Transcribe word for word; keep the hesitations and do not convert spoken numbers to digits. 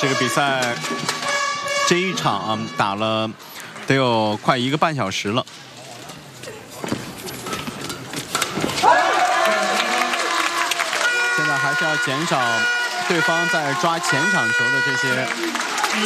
这个比赛这一场啊打了得有快一个半小时了。现在还是要减少对方在抓前场球的这些